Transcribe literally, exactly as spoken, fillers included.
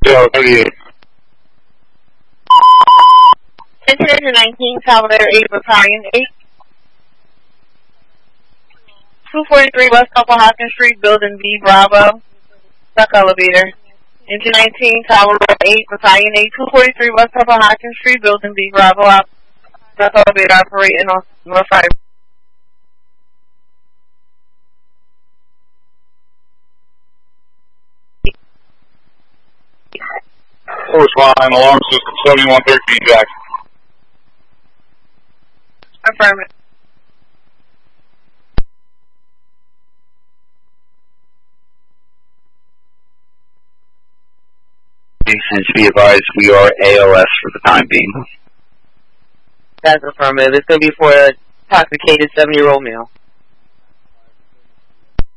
Yo, thirty-eight. Attention nineteen, Salvador eight, Battalion eight. two forty-three West Couple Hawkins Street, Building B, Bravo. Duck elevator. Engine nineteen, Salvador eight, Battalion eight, two forty-three West Couple Hawkins Street, Building B, Bravo. Duck elevator operating on North side. Force line, alarm system seventy-one thirteen, Jack. Affirmative. Since be advised, we are A L S for the time being. That's affirmative. It's going to be for a intoxicated seven-year-old male.